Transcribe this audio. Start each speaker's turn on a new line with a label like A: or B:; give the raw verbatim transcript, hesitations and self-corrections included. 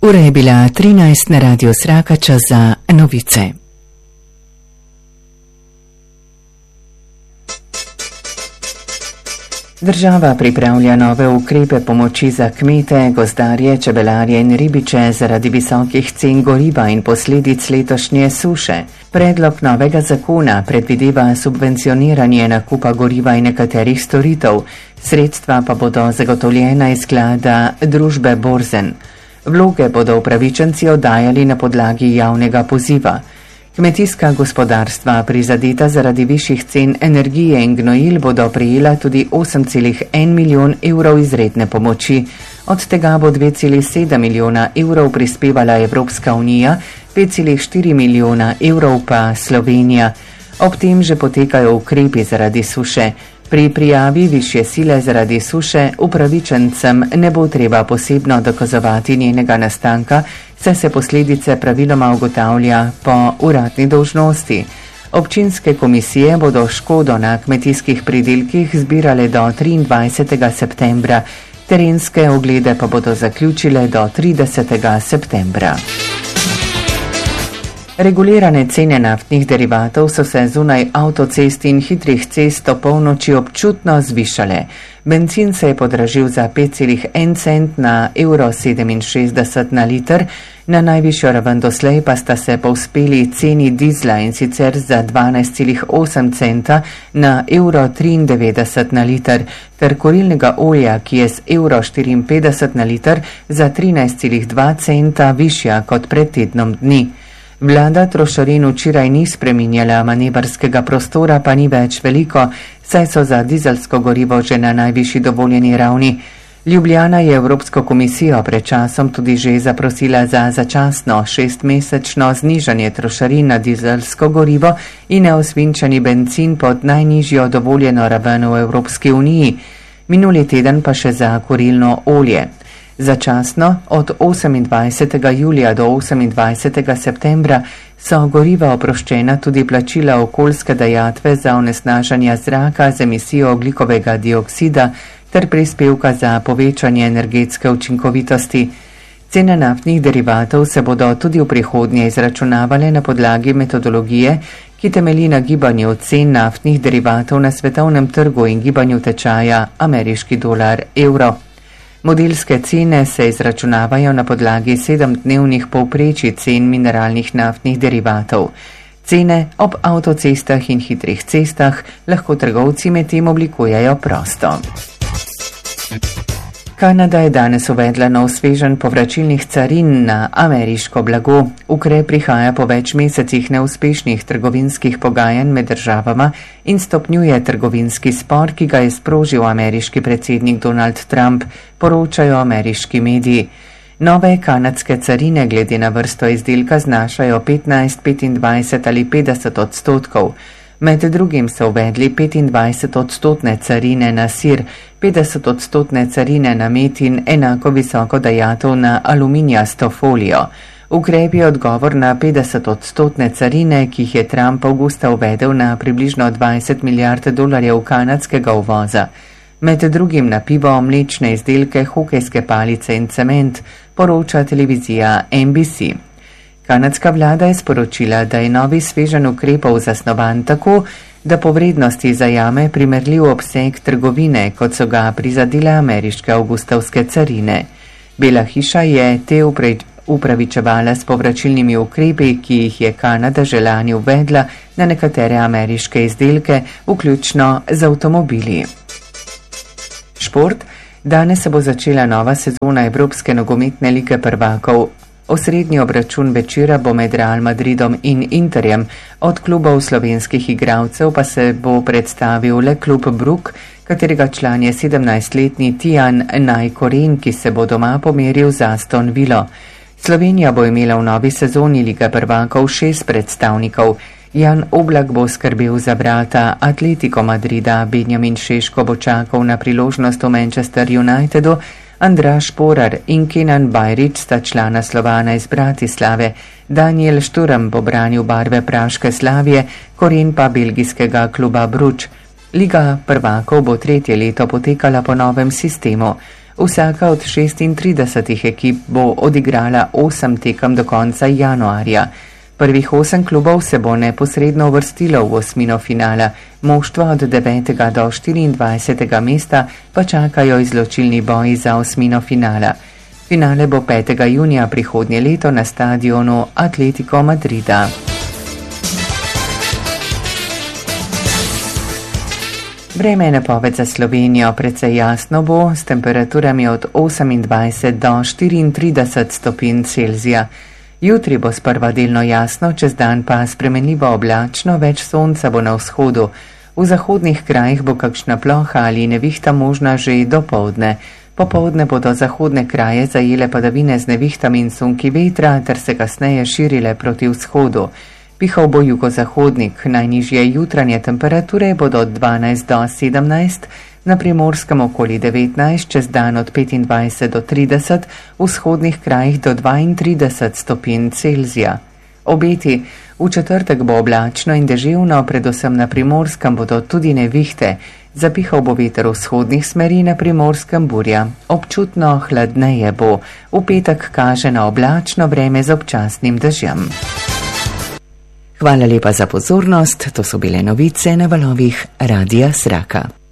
A: Ura je bila trinajst na Radio Sraka, čas za novice. Država pripravlja nove ukrepe pomoči za kmete, gozdarje, čebelarje in ribiče zaradi visokih cen goriva in posledic letošnje suše. Predlog novega zakona predvideva subvencioniranje nakupa goriva in nekaterih storitev, sredstva pa bodo zagotovljena iz sklada družbe Borzen. Vloge bodo upravičenci oddajali na podlagi javnega poziva. Kmetijska gospodarstva prizadeta zaradi višjih cen energije in gnojil bodo prejela tudi osem celih en milijon evrov izredne pomoči. Od tega bo dve celih sedem milijona evrov prispevala Evropska unija, pet celih štiri milijona evrov pa Slovenija. Ob tem že potekajo ukrepi zaradi suše. Pri prijavi višje sile zaradi suše upravičencem ne bo treba posebno dokazovati njenega nastanka, saj se posledice praviloma ugotavlja po uradni dolžnosti. Občinske komisije bodo škodo na kmetijskih pridelkih zbirale do triindvajsetega septembra, terenske oglede pa bodo zaključile do tridesetega septembra. Regulirane cene naftnih derivatov so se zunaj avtocest in hitrih cest o polnoči občutno zvišale. Bencin se je podražil za pet celih en cent na evro sedeminšestdeset na liter, na najvišjo raven doslej pa sta se povzpeli ceni dizla in sicer za dvanajst celih osem centa na evro triindevetdeset na liter, ter kurilnega olja, ki je z evro štiriinpetdeset na liter za trinajst celih dva centa višja kot pred tednom dni. Vlada trošarin včeraj ni spreminjala, manevrskega prostora pa ni več veliko, saj so za dizelsko gorivo že na najvišji dovoljeni ravni. Ljubljana je Evropsko komisijo pred časom tudi že zaprosila za začasno šestmesečno znižanje trošarin na dizelsko gorivo in neosvinčeni bencin pod najnižjo dovoljeno raven v Evropski uniji. Minuli teden pa še za kurilno olje. Začasno od osemindvajsetega julija do osemindvajsetega septembra so goriva oproščena tudi plačila okoljske dajatve za onesnaženje zraka z emisijo ogljikovega dioksida ter prispevka za povečanje energetske učinkovitosti. Cene naftnih derivatov se bodo tudi v prihodnje izračunavale na podlagi metodologije, ki temelji na gibanju cen naftnih derivatov na svetovnem trgu in gibanju tečaja ameriški dolar evro. Modelske cene se izračunavajo na podlagi sedemdnevnih povprečij cen mineralnih naftnih derivatov. Cene ob avtocestah in hitrih cestah lahko trgovci medtem oblikujejo prosto. Kanada je danes uvedla nov sveženj povračilnih carin na ameriško blago. Ukrep prihaja po več mesecih neuspešnih trgovinskih pogajanj med državama in stopnjuje trgovinski spor, ki ga je sprožil ameriški predsednik Donald Trump, poročajo ameriški mediji. Nove kanadske carine glede na vrsto izdelka znašajo petnajst, petindvajset ali petdeset odstotkov. Med drugim so uvedli petindvajset odstotne carine na sir, petdeset odstotne carine na med in enako visoko dajatev na aluminijasto folijo. Ukrep je odgovor na petdeset odstotne carine, ki jih je Trump avgusta uvedel na približno dvajset milijard dolarjev kanadskega uvoza. Med drugim na pivo, mlečne izdelke, hokejske palice in cement, poroča televizija N B C. Kanadska vlada je sporočila, da je novi sveženj ukrepov zasnovan tako, da po vrednosti zajame primerljiv obseg trgovine, kot so ga prizadele ameriške avgustovske carine. Bela hiša je te upravičevala s povračilnimi ukrepi, ki jih je Kanada že lani uvedla na nekatere ameriške izdelke, vključno z avtomobili. Šport. Danes se bo začela nova sezona Evropske nogometne lige prvakov. Osrednji obračun večera bo med Real Madridom in Interjem, od klubov slovenskih igralcev pa se bo predstavil le klub Bruk, katerega član je sedemnajstletni Tijan Najkoren, ki se bo doma pomeril z Aston Villo. Slovenija bo imela v novi sezoni lige prvakov šest predstavnikov. Jan Oblak bo skrbel za brata Atletico Madrida, Benjamin Šeško bo čakal na priložnost v Manchester Unitedu, Andraž Porar in Kenan Bajrić sta člana Slovana iz Bratislave, Daniel Šturm bo branil barve praške Slavije, Koren pa belgijskega kluba Bruč. Liga prvakov bo tretje leto potekala po novem sistemu. Vsaka od šestintridesetih ekip bo odigrala osem tekem do konca januarja. Prvih osem klubov se bo neposredno uvrstilo v osmino finala, moštva od devetega do štiriindvajsetega mesta pa čakajo izločilni boji za osmino finala. Finale bo petega junija prihodnje leto na stadionu Atletico Madrida. Vreme je napoved za Slovenijo, precej jasno bo, s temperaturami od osemindvajset do štiriintrideset stopinj Celzija. Jutri bo sprva delno jasno, čez dan pa spremenljivo oblačno, več sonca bo na vzhodu. V zahodnih krajih bo kakšna ploha ali nevihta možna že dopoldne. Popoldne bodo zahodne kraje zajele padavine z nevihtami in sunki vetra, ter se kasneje širile proti vzhodu. Pihal bo jugozahodnik, najnižje jutranje temperature bodo od dvanajst do sedemnajst, na Primorskem okoli devetnajst, čez dan od petindvajset do trideset, v vzhodnih krajih do dvaintrideset stopinj Celzija. Obeti: v četrtek bo oblačno in deževno, predvsem na Primorskem bodo tudi nevihte. Zapihal bo veter vzhodnih smeri, na Primorskem burja. Občutno hladneje bo. V petek kaže na oblačno vreme z občasnim dežjem. Hvala lepa za pozornost, to so bile novice na valovih Radia Sraka.